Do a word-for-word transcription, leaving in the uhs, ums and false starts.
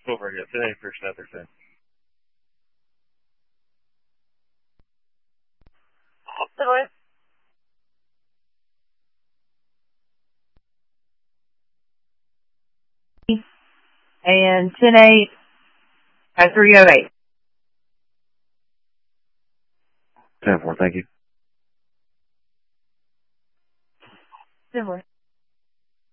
over yet. Ten eight for Snetherton. And ten eight at three oh eight. ten four, thank you. Similar.